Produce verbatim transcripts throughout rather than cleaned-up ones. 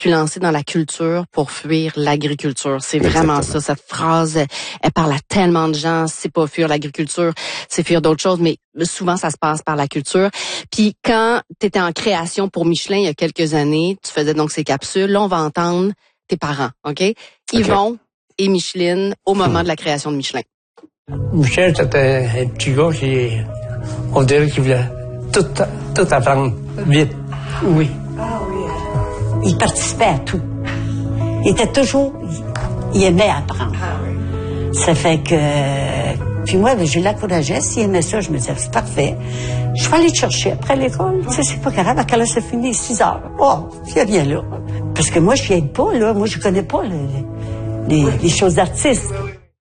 puis lancer dans la culture pour fuir l'agriculture. C'est vraiment Exactement. ça. Cette phrase, elle, elle parle à tellement de gens. C'est pas fuir l'agriculture, c'est fuir d'autres choses, mais souvent ça se passe par la culture. Puis quand tu étais en création pour Michelin il y a quelques années, tu faisais donc ces capsules. Là, on va entendre tes parents, OK? Yvon okay. et Micheline au moment hmm. de la création de Michelin. Michel, c'était un petit gars qui, on dirait qu'il voulait tout, tout apprendre vite. Oui. Ah oui. Il participait à tout. Il était toujours, il aimait apprendre. Ah oui. Ça fait que, puis moi, je l'encourageais. S'il aimait ça, je me disais, c'est parfait. Je vais aller te chercher après l'école. Tu sais, c'est pas grave. À quelle heure ça finit? six heures. Oh, il n'y a rien là. Parce que moi, je viens pas, là. Moi, je connais pas le, les, les choses d'artistes.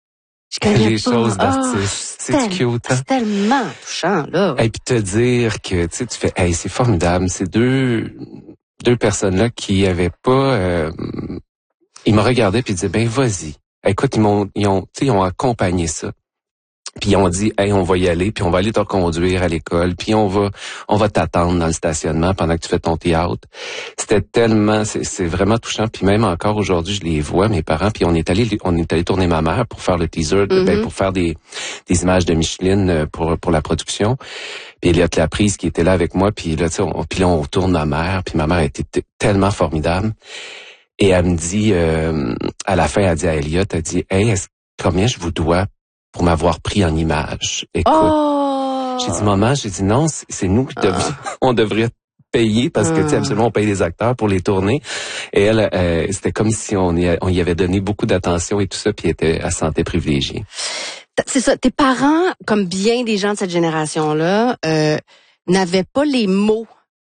Je connais les pas. choses d'artistes. Oh, c'est cute, hein? C'est tellement touchant, là. Et puis te dire que, tu sais, tu fais, hey, c'est formidable. C'est deux, deux personnes-là qui avaient pas, euh, ils me regardaient puis ils disaient, ben, vas-y. Écoute, ils m'ont, ils ont, tu sais, ils ont accompagné ça. Puis ils ont dit, hey, on va y aller, puis on va aller te reconduire à l'école, puis on va, on va t'attendre dans le stationnement pendant que tu fais ton théâtre. C'était tellement, c'est, c'est vraiment touchant. Puis même encore aujourd'hui, je les vois, mes parents. Puis on est allé, on est allé tourner ma mère pour faire le teaser, mm-hmm. ben, pour faire des, des images de Micheline pour pour la production. Puis Elliot Laprise qui était là avec moi, puis là, tu sais, on, puis là on tourne ma mère, puis ma mère était t- tellement formidable. Et elle me dit, euh, à la fin, elle dit à Elliot, elle dit, hey, est-ce, combien je vous dois pour m'avoir pris en image? Écoute, oh! j'ai dit, maman, j'ai dit, non, c'est, c'est nous qui dev- ah. on devrait payer parce que, tu sais, absolument, on paye les acteurs pour les tourner. Et elle, euh, c'était comme si on y, on y avait donné beaucoup d'attention et tout ça, puis elle était, elle se sentait privilégiée. C'est ça, tes parents, comme bien des gens de cette génération-là, euh, n'avaient pas les mots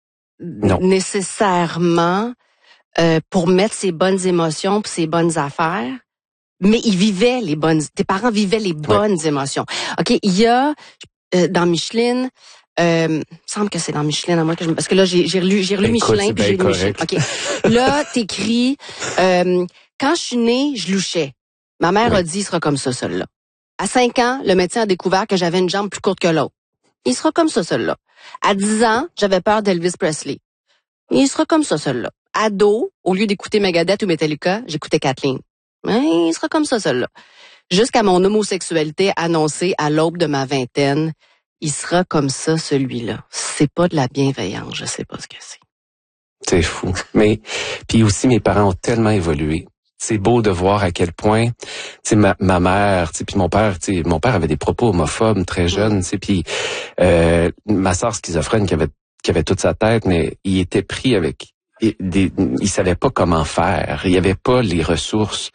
non. nécessairement euh, pour mettre ses bonnes émotions pis ses bonnes affaires. Mais ils vivaient les bonnes, tes parents vivaient les bonnes ouais. émotions. OK, il y a, euh, dans Micheline, euh, il me semble que c'est dans Micheline, à moi que je, parce que là, j'ai, j'ai relu, j'ai relu Écoute, Michelin, puis j'ai lu Micheline. OK. Là, t'écris, euh, quand je suis née, je louchais. Ma mère ouais. a dit, il sera comme ça, celui-là. À cinq ans, le médecin a découvert que j'avais une jambe plus courte que l'autre. Il sera comme ça, celui-là. À dix ans, j'avais peur d'Elvis Presley. Il sera comme ça, celui-là. Ado, au lieu d'écouter Megadeth ou Metallica, j'écoutais Kathleen. Mais il sera comme ça, celui-là. Jusqu'à mon homosexualité annoncée à l'aube de ma vingtaine, il sera comme ça, celui-là. C'est pas de la bienveillance, je sais pas ce que c'est. C'est fou. Mais, puis aussi, mes parents ont tellement évolué. C'est beau de voir à quel point, tu sais, ma, ma mère, tu sais, puis mon père, tu sais, mon père avait des propos homophobes très jeunes, tu sais, puis euh, ma sœur schizophrène qui avait qui avait toute sa tête, mais il était pris avec et des, il savait pas comment faire, il y avait pas les ressources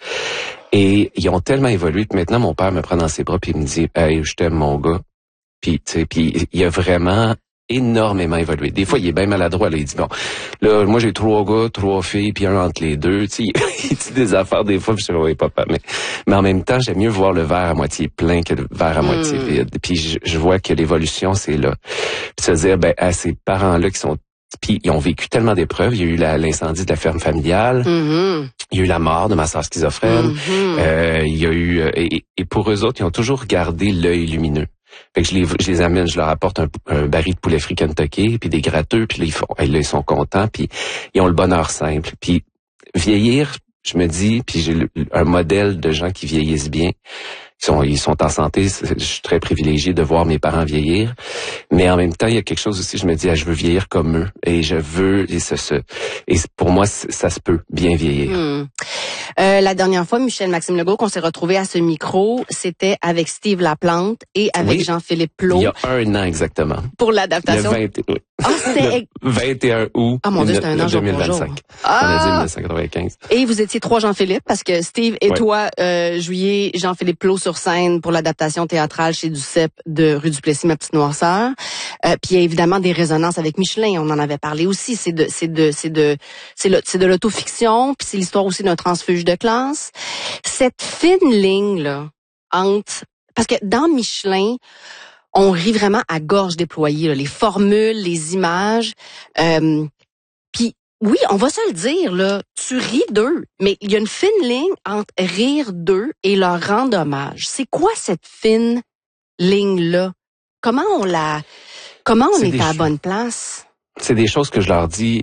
et ils ont tellement évolué que maintenant mon père me prend dans ses bras puis il me dit, hey, je t'aime mon gars, puis tu sais, puis il a vraiment énormément évolué. Des fois, il est bien maladroit. Là. Il dit, bon, là, moi, j'ai trois gars, trois filles, puis un entre les deux. Tu sais, il dit des affaires des fois, puis je dis, oui, papa. Mais, mais en même temps, j'aime mieux voir le verre à moitié plein que le verre à mm. moitié vide. Puis je, je vois que l'évolution, c'est là. Puis se dire, ben, à ces parents-là qui sont... Puis ils ont vécu tellement d'épreuves. Il y a eu la, l'incendie de la ferme familiale. Mm-hmm. Il y a eu la mort de ma sœur schizophrène. Mm-hmm. Euh, il y a eu... Et, et pour eux autres, ils ont toujours gardé l'œil lumineux. Fait que je les, je les amène, je leur apporte un, un baril de poulet frit Kentucky, puis des gratteux, puis là, ils, font, là, ils sont contents, puis ils ont le bonheur simple. Puis vieillir, je me dis, puis j'ai le, un modèle de gens qui vieillissent bien. Ils sont, ils sont en santé. Je suis très privilégié de voir mes parents vieillir. Mais en même temps, il y a quelque chose aussi, je me dis, ah, je veux vieillir comme eux. Et je veux, et, ce, ce, et pour moi, ça se peut bien vieillir. Hmm. Euh, la dernière fois, Michel Maxime Legault, qu'on s'est retrouvé à ce micro, c'était avec Steve Laplante et avec oui, Jean-Philippe Plot. Il y a un an exactement. Pour l'adaptation. Le vingt, oui. Ah, c'était... Le vingt et un août ah, mon Dieu, c'était un an jour pour jour. Ah! On a dit dix-neuf cent quatre-vingt-quinze. Et vous étiez trois Jean-Philippe, parce que Steve et ouais. toi euh, jouiez Jean-Philippe Plot sur scène pour l'adaptation théâtrale chez Duceppe de Rue du Plessis, Ma petite noirceur. Euh, puis il y a évidemment des résonances avec Michelin, on en avait parlé aussi. C'est de, c'est de, c'est de, c'est le, c'est de l'autofiction, puis c'est l'histoire aussi d'un transfuge de classe. Cette fine ligne là entre, parce que dans Michelin, on rit vraiment à gorge déployée, là, les formules, les images. Euh, puis oui, on va se le dire, là, tu ris d'eux, mais il y a une fine ligne entre rire d'eux et leur rendre hommage. C'est quoi cette fine ligne-là? Comment on la, comment on c'est est à la ch- bonne place? C'est des choses que je leur dis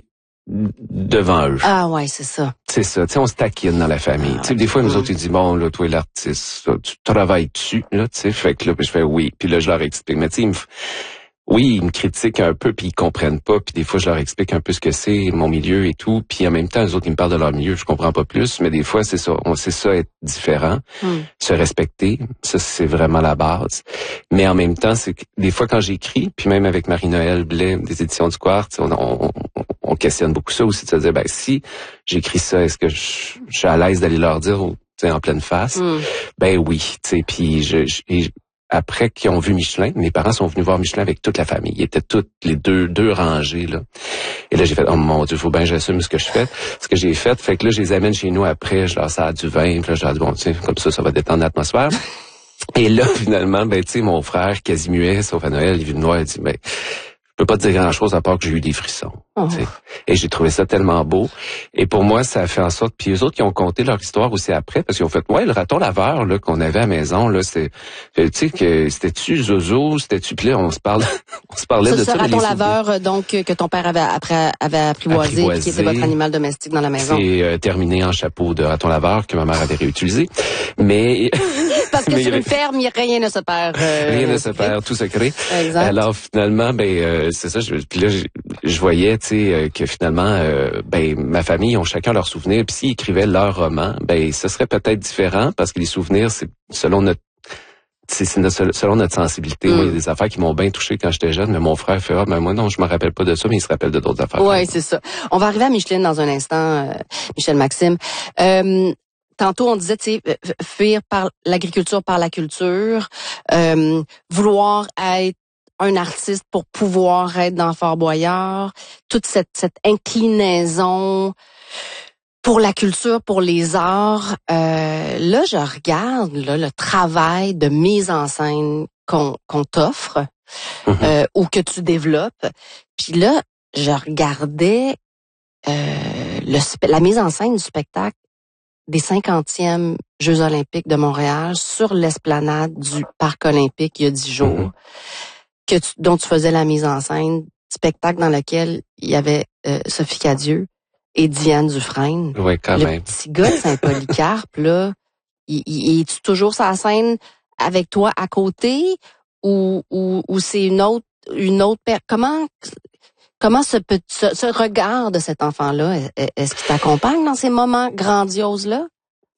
devant eux. Ah ouais, c'est ça. C'est ça, tu sais, on se taquine dans la famille. Ah, tu sais, des fois, nous mmh. autres, ils disent, bon, là, toi, l'artiste, tu travailles dessus, là, tu sais, fait que là, puis je fais oui, puis là, je leur explique. Mais tu sais, ils me... oui, ils me critiquent un peu, puis ils comprennent pas, puis des fois, je leur explique un peu ce que c'est, mon milieu et tout, puis en même temps, les autres, ils me parlent de leur milieu, je comprends pas plus, mais des fois, c'est ça, on sait ça, être différent, mmh. se respecter, ça, c'est vraiment la base. Mais en même temps, c'est que des fois, quand j'écris, puis même avec Marie-Noël Blais, des éditions du Quartz, on, on, on, on questionne beaucoup ça aussi, de se dire, ben, si j'écris ça, est-ce que je, je suis à l'aise d'aller leur dire, tu sais, en pleine face? Mmh. Ben oui, tu sais, puis je... je après qu'ils ont vu Michelin, mes parents sont venus voir Michelin avec toute la famille. Ils étaient toutes les deux deux rangées là. Et là j'ai fait oh mon Dieu, faut bien que j'assume ce que je fais, ce que j'ai fait. Fait que là je les amène chez nous après, je leur sers du vin, puis là je leur dis bon tu sais comme ça ça va détendre l'atmosphère. Et là finalement ben tu sais mon frère quasi muet sauf à Noël, il vit de noir, il dit ben je peux pas te dire grand chose à part que j'ai eu des frissons. Oh. Et j'ai trouvé ça tellement beau. Et pour moi, ça a fait en sorte. Puis eux autres qui ont conté leur histoire aussi après, parce qu'ils ont fait, ouais, le raton laveur là qu'on avait à la maison là, c'est, tu sais que c'était-tu Zozo, c'était-tu puis là on se parle, on se parlait ça, de ça. Ce raton laveur donc que ton père avait après avait apprivoisé, apprivoisé qui était votre animal domestique dans la maison. C'est euh, terminé en chapeau de raton laveur que ma mère avait réutilisé, mais parce que mais sur une ferme, rien ne se perd. Euh, rien ne se perd, tout se crée. Exact. Alors finalement, ben euh, c'est ça. Je, puis là, je, je voyais, tu sais, euh, que finalement, euh, ben ma famille ont chacun leurs souvenirs. Puis s'ils écrivaient leur roman, ben ce serait peut-être différent parce que les souvenirs, c'est selon notre, c'est, c'est notre, selon notre sensibilité. Mm. Moi, il y a des affaires qui m'ont bien touché quand j'étais jeune, mais mon frère fait ah, ben moi non, je me rappelle pas de ça, mais il se rappelle de d'autres affaires. Ouais, c'est ça. On va arriver à Micheline dans un instant, euh, Michel Maxime. Euh, Tantôt, on disait, tu sais, fuir par l'agriculture, par la culture, euh, vouloir être un artiste pour pouvoir être dans Fort Boyard, toute cette, cette inclinaison pour la culture, pour les arts. Euh, là, je regarde là, le travail de mise en scène qu'on, qu'on t'offre mm-hmm. euh, ou que tu développes. Puis là, je regardais euh, le, la mise en scène du spectacle des cinquantièmes Jeux olympiques de Montréal sur l'esplanade du Parc olympique il y a dix jours, mm-hmm. que tu, dont tu faisais la mise en scène, spectacle dans lequel il y avait euh, Sophie Cadieux et Diane Dufresne. Oui, quand le même. Le petit gars de Saint-Polycarpe, là, il, il, es-tu toujours sur la scène avec toi à côté ou, ou, ou c'est une autre, une autre per... Comment... Comment ce, ce, ce regard de cet enfant-là, est-ce qu'il t'accompagne dans ces moments grandioses-là?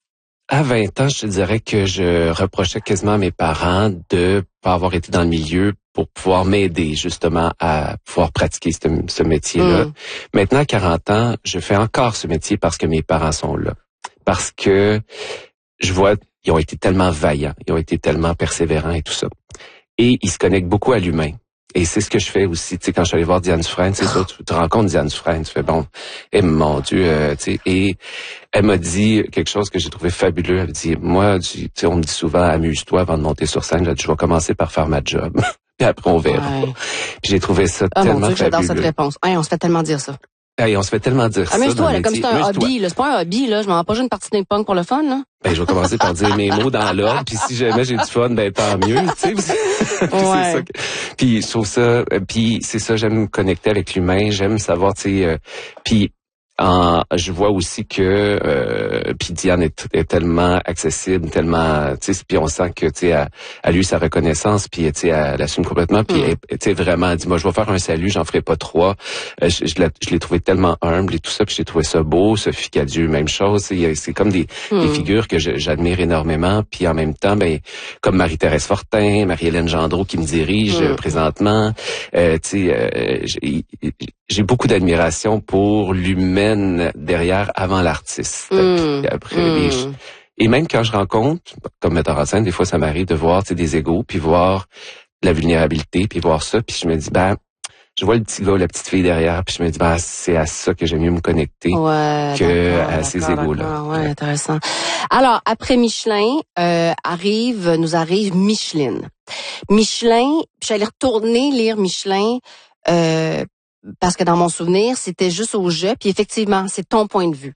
À vingt ans, je te dirais que je reprochais quasiment à mes parents de pas avoir été dans le milieu pour pouvoir m'aider justement à pouvoir pratiquer ce, ce métier-là. Mm. Maintenant, à quarante ans, je fais encore ce métier parce que mes parents sont là. Parce que je vois, ils ont été tellement vaillants, ils ont été tellement persévérants et tout ça. Et ils se connectent beaucoup à l'humain. Et c'est ce que je fais aussi, tu sais, quand je suis allé voir Diane Dufresne, c'est ça, tu te rencontres Diane Dufresne, tu fais bon, et mon Dieu, euh, tu sais, et elle m'a dit quelque chose que j'ai trouvé fabuleux. Elle m'a dit, moi, tu sais, on me dit souvent, amuse-toi avant de monter sur scène. J'ai dit, je vais commencer par faire ma job, puis après on verra. Ouais. Puis j'ai trouvé ça oh, tellement mon Dieu, fabuleux. J'adore cette réponse. Hey, on se fait tellement dire ça. Hey, on se fait tellement dire amuse-toi, ça. Amuse-toi, là, comme c'est un amuse-toi. hobby, là. C'est pas un hobby, là. Je m'en vais pas jouer une partie de ping-pong pour le fun, là. Ben, je vais commencer par dire mes mots dans l'ordre, puis si jamais j'ai du fun, ben tant mieux, tu sais. Ouais. C'est ça que... Puis je trouve ça, puis c'est ça, j'aime me connecter avec l'humain, j'aime savoir, tu sais, euh, puis en, je vois aussi que euh, puis Diane est, est tellement accessible, tellement, tu sais, puis on sent que tu sais, elle a eu sa reconnaissance, puis tu sais, elle l'assume complètement, puis mm. tu sais vraiment, elle dit moi je vais faire un salut, j'en ferai pas trois. Euh, je, je, l'ai, je l'ai trouvé tellement humble et tout ça, puis j'ai trouvé ça beau. Sophie Cadieux, même chose, c'est, c'est comme des, mm. des figures que je, j'admire énormément, puis en même temps, ben comme Marie-Thérèse Fortin, Marie-Hélène Gendreau qui me dirige mm. euh, présentement, euh, tu sais, euh, j'ai, j'ai beaucoup d'admiration pour l'humaine derrière avant l'artiste. Mmh, après, mmh. les, et même quand je rencontre, comme metteur en scène, des fois ça m'arrive de voir des égos, puis voir la vulnérabilité, puis voir ça, puis je me dis, ben, je vois le petit gars, la petite fille derrière, puis je me dis, ben, c'est à ça que j'aime mieux me connecter ouais, que à ces égos-là. Ouais, intéressant. Alors, après Michelin, euh, arrive, nous arrive Micheline. Michelin, puis j'allais retourner lire Michelin, euh, parce que dans mon souvenir, c'était juste au jeu, puis effectivement, c'est ton point de vue.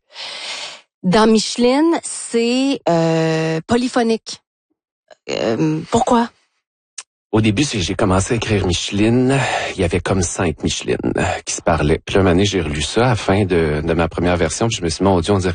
Dans Micheline, c'est euh, polyphonique. Euh, pourquoi? Au début, c'est- j'ai commencé à écrire Micheline. Il y avait comme cinq Micheline qui se parlaient. Puis là, un moment donné, j'ai relu ça à la fin de, de ma première version. Puis je me suis dit, mon Dieu, on dirait